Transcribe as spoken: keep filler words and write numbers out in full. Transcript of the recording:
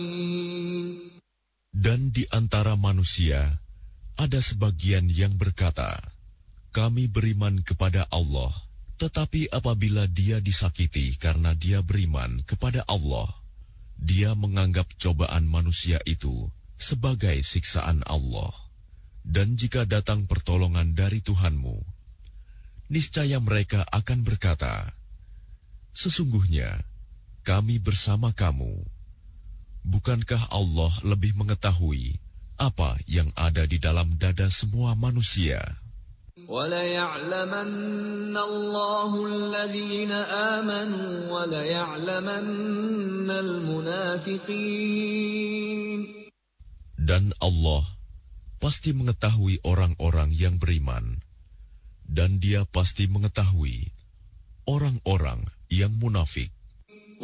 Dan di antara manusia ada sebagian yang berkata, kami beriman kepada Allah, tetapi apabila dia disakiti karena dia beriman kepada Allah, dia menganggap cobaan manusia itu sebagai siksaan Allah. Dan jika datang pertolongan dari Tuhanmu, niscaya mereka akan berkata, sesungguhnya kami bersama kamu. Bukankah Allah lebih mengetahui apa yang ada di dalam dada semua manusia? وَلَيَعْلَمَنَّ اللَّهُ الَّذِينَ آمَنُوا وَلَيَعْلَمَنَّ الْمُنَافِقِينَ. Dan Allah pasti mengetahui orang-orang yang beriman, dan Dia pasti mengetahui orang-orang yang munafik.